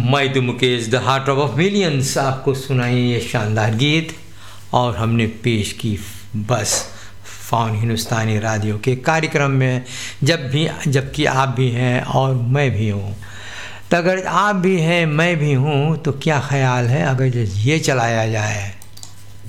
मैं तो Mukesh the heart of millions आपको सुनाई ये शानदार गीत और हमने पेश की बस फाउन हिंदुस्तानी रेडियो के कार्यक्रम में जबकि आप भी हैं और मैं भी हूँ। तो अगर आप भी हैं मैं भी हूँ तो क्या ख्याल है अगर ये चलाया जाए